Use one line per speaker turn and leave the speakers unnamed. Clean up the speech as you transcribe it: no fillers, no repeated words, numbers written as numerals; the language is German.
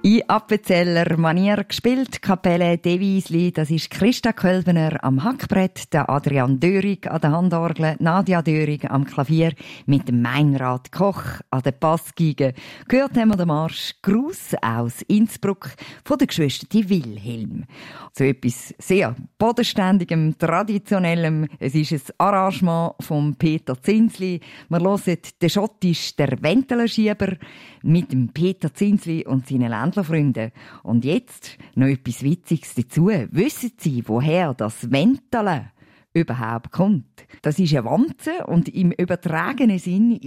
In appenzeller Manier gespielt, Kapelle Dewiesli, das ist Christa Kölbener am Hackbrett, der Adrian Dörig an der Handorgel, Nadia Dörig am Klavier mit dem Meinrad Koch an der Bassgeige. Gehört haben wir den Marsch Gruß aus Innsbruck von der Geschwister Wilhelm. So etwas sehr bodenständigem, traditionellem. Es ist ein Arrangement von Peter Zinsli. Wir hören den Schottisch «Der Wentelerschieber» mit dem Peter Zinsli und seinen Ländlerfreunden. Und jetzt noch etwas Witziges dazu. Wissen Sie, woher das Wentele überhaupt kommt? Das ist eine Wanze und im übertragenen Sinn